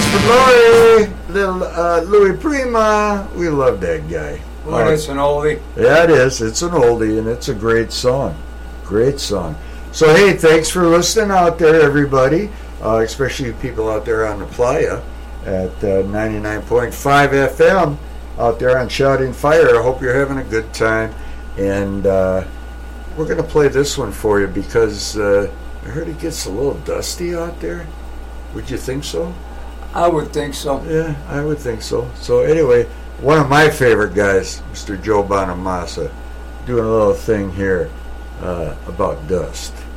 Dance for Glory, little Louis Prima. We love that guy. Well, it's an oldie. Yeah, it is. It's an oldie, and it's a great song. Great song. So, hey, thanks for listening out there, everybody, especially people out there on the playa at 99.5 FM out there on Shouting Fire. I hope you're having a good time. And we're going to play this one for you because I heard it gets a little dusty out there. Would you think so? I would think so. Yeah, I would think so. So anyway, one of my favorite guys, Mr. Joe Bonamassa, doing a little thing here about dust.